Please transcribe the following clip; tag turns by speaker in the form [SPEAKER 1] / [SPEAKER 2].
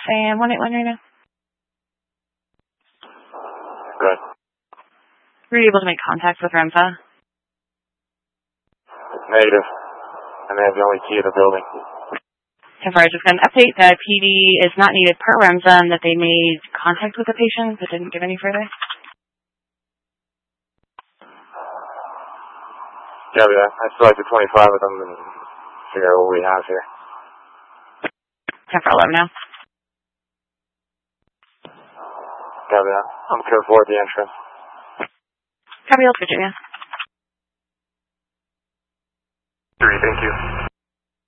[SPEAKER 1] and 181 right now.
[SPEAKER 2] Good.
[SPEAKER 1] Were you able to make contact with Remsa?
[SPEAKER 2] Negative. And they have the only key to the building.
[SPEAKER 1] So far, I just got an update that PD is not needed per Remsa and that they made contact with the patient but didn't give any further.
[SPEAKER 2] Copy that. I still like the 25 with them and figure out what we have here.
[SPEAKER 1] 10 for 11 now.
[SPEAKER 2] Copy that. I'm code 4 at the entrance.
[SPEAKER 1] Copy, Old Virginia.
[SPEAKER 2] 3, thank you.